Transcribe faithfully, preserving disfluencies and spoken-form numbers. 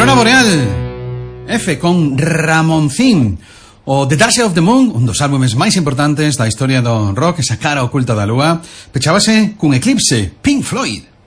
Aurora Boreal F con Ramoncín. O The Dark Side of the Moon, un dos álbumes máis importantes da historia do rock, esa cara oculta da lúa, pechábase cun Eclipse, Pink Floyd.